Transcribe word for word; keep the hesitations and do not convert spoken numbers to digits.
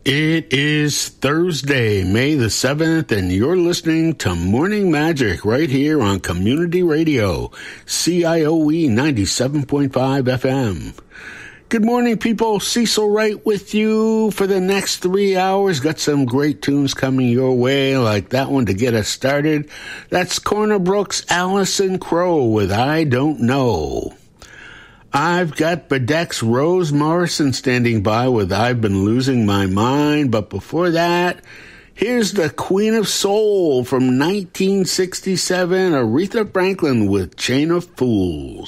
It is Thursday, May the seventh, and you're listening to Morning Magic right here on Community Radio, C I O E ninety-seven point five F M. Good morning, people. Cecil Wright with you for the next three hours. Got some great tunes coming your way, like that one to get us started. That's Corner Brooks' Allison Crow with I Don't Know. I've got Bedeck's Rose Morrison standing by with I've Been Losing My Mind. But before that, here's the Queen of Soul from nineteen sixty-seven, Aretha Franklin with Chain of Fools.